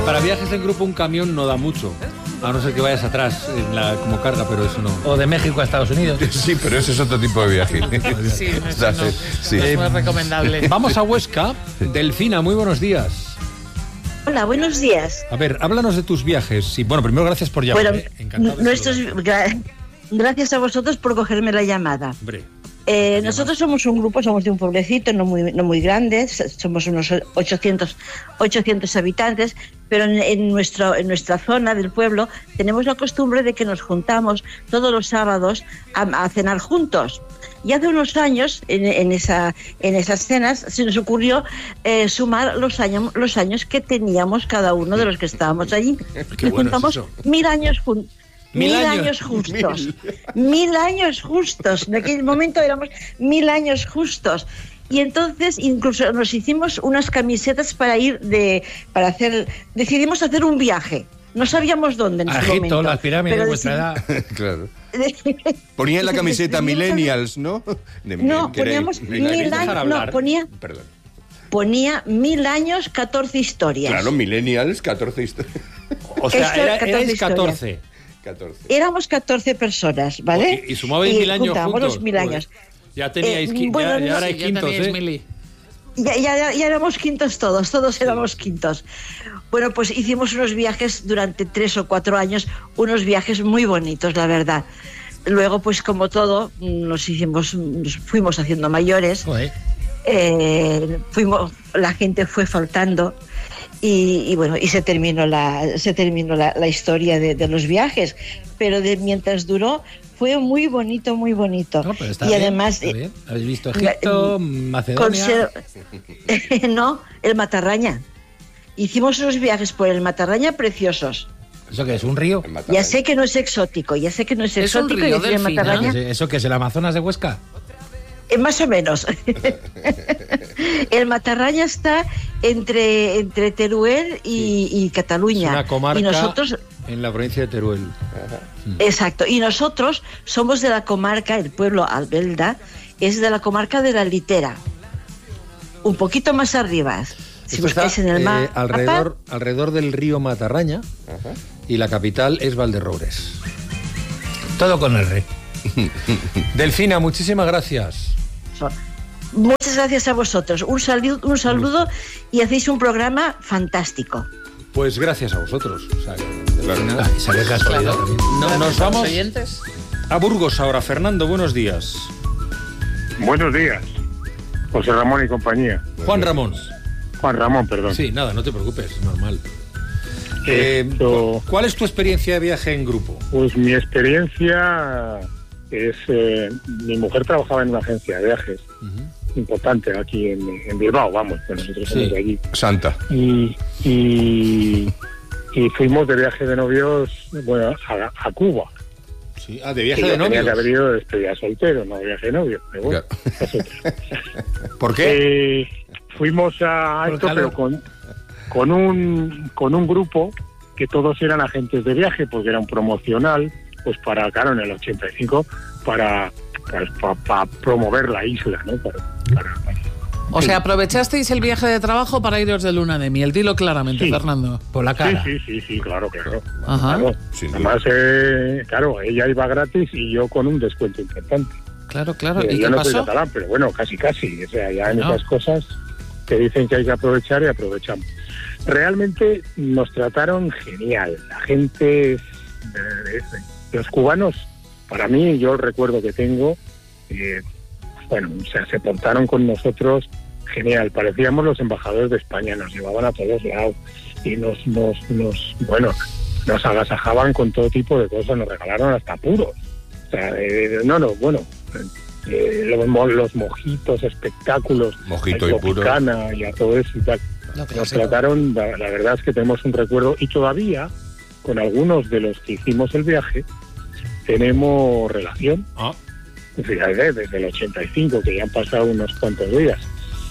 para viajes en grupo un camión no da mucho. A no ser que vayas atrás como carga, pero eso no. O de México a Estados Unidos. Sí, pero ese es otro tipo de viaje. Sí, eso no, Sí. no es muy recomendable. Vamos a Huesca. Delfina, muy buenos días. Hola, buenos días. A ver, háblanos de tus viajes. Sí, bueno, primero gracias por llamar. Bueno, Encantado de gracias a vosotros por cogerme la llamada. Hombre. Nosotros somos un grupo, somos de un pueblecito no muy grande, somos unos 800 habitantes, pero en nuestra zona del pueblo tenemos la costumbre de que nos juntamos todos los sábados a cenar juntos. Y hace unos años, en esas cenas, se nos ocurrió sumar los años que teníamos cada uno de los que estábamos allí. Qué bueno juntamos es eso. 1000 años juntos. 1000 años justos. 1000 años justos. En aquel momento éramos 1000 años justos. Y entonces incluso nos hicimos unas camisetas decidimos hacer un viaje. No sabíamos dónde en ese Egipto, momento. las pirámides de vuestra edad. Claro. Ponía en la camiseta Millennials, ¿no? No, poníamos 1000 años. No, Perdón. ponía 1000 años, 14 historias. Claro, Millennials, 14 historias. O sea, erais 14 14. 14. Éramos 14 personas, ¿vale? Y sumabais 1000 años juntábamos juntos. los 1000 años. Ya teníais bueno, ya erais Sí, ya quintos, teníais ¿eh? mili. Ya éramos quintos todos éramos quintos. Bueno, pues hicimos unos viajes durante 3 o 4 años, unos viajes muy bonitos, la verdad. Luego, pues como todo, nos fuimos haciendo mayores, Joder. la gente fue faltando y bueno, y se terminó la historia de los viajes, pero mientras duró fue muy bonito, muy bonito. No, pero está y bien, además está bien. ¿Habéis visto Egipto, Macedonia? No, el Matarraña. Hicimos unos viajes por el Matarraña preciosos. ¿Eso qué es? ¿Un río? Ya sé que no es exótico, un río, y el Delfina. Matarraña, ¿Eso qué es? ¿El Amazonas de Huesca? Más o menos. El Matarraña está entre Teruel y Cataluña. Es una comarca y nosotros, en la provincia de Teruel. exacto, y nosotros somos de la comarca, el pueblo Albelda es de la comarca de la Litera, un poquito más arriba. Si Esto está buscáis en el mapa, alrededor del río Matarraña. Ajá. Y la capital es Valderroures. Todo con R. Delfina, muchísimas gracias. muchas gracias a vosotros. Un saludo y hacéis un programa fantástico. Pues gracias a vosotros. O sea, Delfina, Y sale casualidad también. nos Los vamos oyentes. a Burgos ahora. Fernando, buenos días. Buenos días, José Ramón y compañía. Juan Ramón. Juan Ramón, perdón. Sí, nada, no te preocupes, es normal. Esto- ¿Cuál es tu experiencia de viaje en grupo? Pues mi experiencia es... mi mujer trabajaba en una agencia de viajes importante aquí en Bilbao, vamos, que nosotros somos de allí. Santa. Y fuimos de viaje de novios, bueno, a Cuba. Sí, de Que viaje yo de tenía que novios. haber ido de despedida soltero, no de viaje de novio. Pero bueno, Claro. es otra. ¿Por qué? Fuimos a Por esto, calor. pero con un grupo que todos eran agentes de viaje, porque era un promocional, pues para, claro, en el 85, para promover la isla, ¿no? O sea, aprovechasteis el viaje de trabajo para iros de luna de miel. Dilo claramente, Sí. Fernando. Por la cara. Sí, claro. Ajá. Claro. Sin duda. Además, claro, ella iba gratis y yo con un descuento importante. Claro. ¿Y Yo qué no soy pasó? catalán, pero bueno, casi. O sea, ya en No. esas cosas te dicen que hay que aprovechar y aprovechamos. Realmente nos trataron genial. La gente, los cubanos, para mí, yo el recuerdo que tengo, bueno, o sea, se portaron con nosotros genial. Parecíamos los embajadores de España, nos llevaban a todos lados y nos agasajaban con todo tipo de cosas, nos regalaron hasta puros. O sea, los mojitos, espectáculos, Mojito a y puro. Tropicana y a todo eso y tal. Nos trataron, la verdad es que tenemos un recuerdo, y todavía con algunos de los que hicimos el viaje tenemos relación. Ah. Fíjate, desde el 85, que ya han pasado unos cuantos días,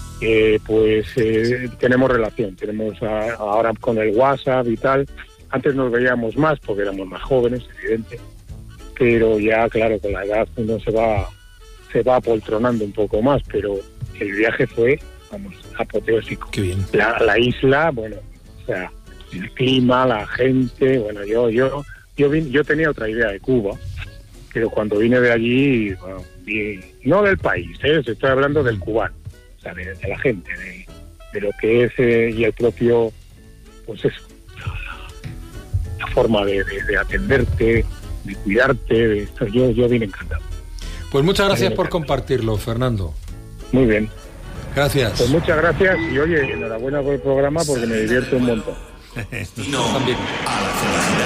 tenemos relación. Tenemos ahora con el WhatsApp y tal. Antes nos veíamos más porque éramos más jóvenes, evidente, pero ya, claro, con la edad uno se va apoltronando un poco más, pero el viaje fue, vamos, apoteósico. Qué bien. La isla, bueno, o sea, el clima, la gente. Bueno, yo tenía otra idea de Cuba, pero cuando vine de allí, bueno, no del país, estoy hablando del cubano, o sea, de la gente, de lo que es y el propio, pues eso, la forma de atenderte, de cuidarte, de esto. Yo vine encantado. Pues muchas gracias por compartirlo, Fernando. Muy bien. Gracias. Pues muchas gracias y oye, enhorabuena por el programa porque me divierto un montón. También.